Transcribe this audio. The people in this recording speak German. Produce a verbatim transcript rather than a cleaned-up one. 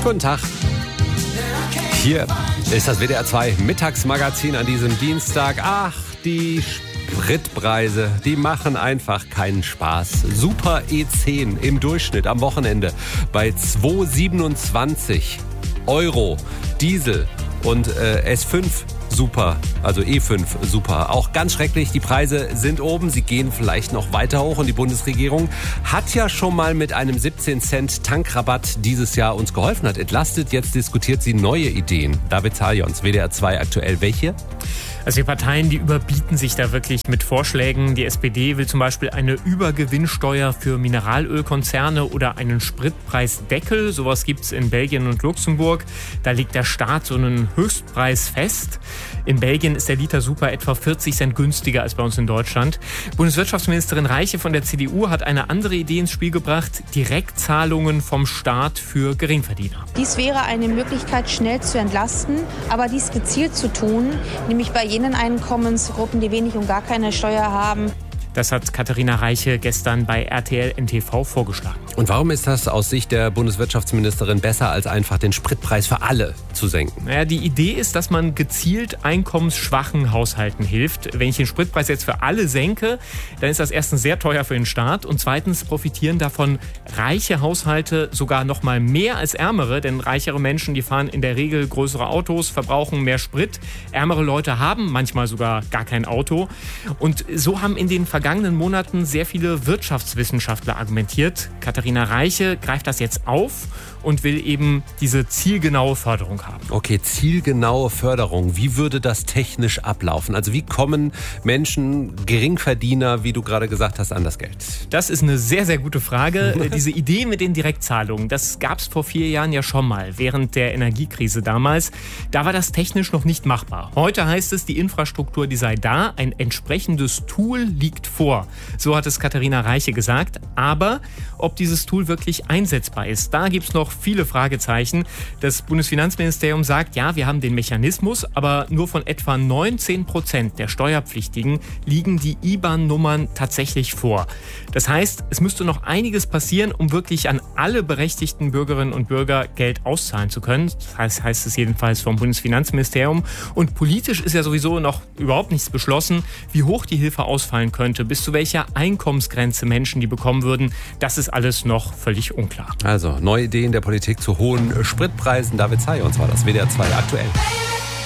Guten Tag. Hier ist das W D R zwei Mittagsmagazin an diesem Dienstag. Ach, die Spritpreise, die machen einfach keinen Spaß. Super E zehn im Durchschnitt am Wochenende bei zwei Komma siebenundzwanzig Euro. Diesel und äh, S fünf super, also E fünf super. Auch ganz schrecklich, die Preise sind oben, sie gehen vielleicht noch weiter hoch und die Bundesregierung hat ja schon mal mit einem siebzehn Cent Tankrabatt dieses Jahr uns geholfen, hat entlastet. Jetzt diskutiert sie neue Ideen. David Zalions, W D R zwei aktuell. Welche? Also die Parteien, die überbieten sich da wirklich mit Vorschlägen. Die S P D will zum Beispiel eine Übergewinnsteuer für Mineralölkonzerne oder einen Spritpreisdeckel. Sowas gibt's in Belgien und Luxemburg. Da legt der Staat so einen Höchstpreis fest. In Belgien ist der Liter Super etwa vierzig Cent günstiger als bei uns in Deutschland. Bundeswirtschaftsministerin Reiche von der C D U hat eine andere Idee ins Spiel gebracht. Direktzahlungen vom Staat für Geringverdiener. Dies wäre eine Möglichkeit, schnell zu entlasten, aber dies gezielt zu tun, nämlich bei jenen Einkommensgruppen, die wenig und gar keine Steuer haben. Das hat Katharina Reiche gestern bei R T L N T V vorgeschlagen. Und warum ist das aus Sicht der Bundeswirtschaftsministerin besser, als einfach den Spritpreis für alle zu senken? Naja, die Idee ist, dass man gezielt einkommensschwachen Haushalten hilft. Wenn ich den Spritpreis jetzt für alle senke, dann ist das erstens sehr teuer für den Staat und zweitens profitieren davon reiche Haushalte sogar noch mal mehr als ärmere, denn reichere Menschen, die fahren in der Regel größere Autos, verbrauchen mehr Sprit. Ärmere Leute haben manchmal sogar gar kein Auto. Und so haben in den vergangenen Monaten sehr viele Wirtschaftswissenschaftler argumentiert. Katharina Reiche greift das jetzt auf und will eben diese zielgenaue Förderung haben. Okay, zielgenaue Förderung. Wie würde das technisch ablaufen? Also wie kommen Menschen, Geringverdiener, wie du gerade gesagt hast, an das Geld? Das ist eine sehr, sehr gute Frage. Diese Idee mit den Direktzahlungen, das gab es vor vier Jahren ja schon mal, während der Energiekrise damals. Da war das technisch noch nicht machbar. Heute heißt es, die Infrastruktur, die sei da, ein entsprechendes Tool liegt vor. So hat es Katharina Reiche gesagt. Aber ob dieses Tool wirklich einsetzbar ist, da gibt es noch viele Fragezeichen. Das Bundesfinanzministerium sagt, ja, wir haben den Mechanismus, aber nur von etwa neunzehn Prozent der Steuerpflichtigen liegen die I B A N-Nummern tatsächlich vor. Das heißt, es müsste noch einiges passieren, um wirklich an alle berechtigten Bürgerinnen und Bürger Geld auszahlen zu können. Das heißt, heißt es jedenfalls vom Bundesfinanzministerium. Und politisch ist ja sowieso noch überhaupt nichts beschlossen, wie hoch die Hilfe ausfallen könnte, bis zu welcher Einkommensgrenze Menschen die bekommen würden. Das ist alles noch völlig unklar. Also neue Ideen der Politik zu hohen Spritpreisen. David Zalions war das, W D R zwei aktuell.